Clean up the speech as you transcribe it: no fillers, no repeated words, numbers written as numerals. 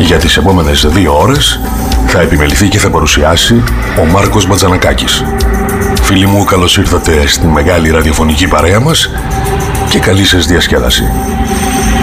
Για τις επόμενες 2 ώρες θα επιμεληθεί και θα παρουσιάσει ο Μάρκος Μπατζανακάκης. Φίλοι μου, καλώς ήρθατε στη μεγάλη ραδιοφωνική παρέα μας και καλή σας διασκέδαση.